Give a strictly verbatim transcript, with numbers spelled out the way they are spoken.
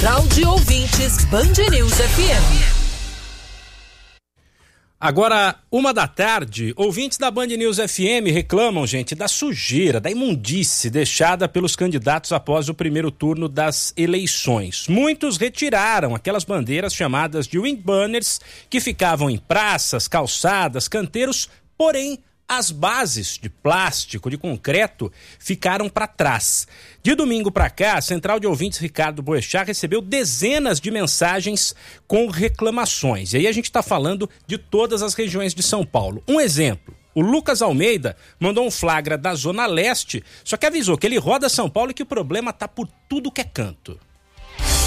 Central de Ouvintes Band News F M. Agora, uma da tarde, ouvintes da Band News F M reclamam, gente, da sujeira, da imundície deixada pelos candidatos após o primeiro turno das eleições. Muitos retiraram aquelas bandeiras chamadas de windbanners que ficavam em praças, calçadas, canteiros, porém as bases de plástico, de concreto, ficaram para trás. De domingo para cá, a Central de Ouvintes Ricardo Boechat recebeu dezenas de mensagens com reclamações. E aí a gente está falando de todas as regiões de São Paulo. Um exemplo, o Lucas Almeida mandou um flagra da Zona Leste, só que avisou que ele roda São Paulo e que o problema tá por tudo que é canto.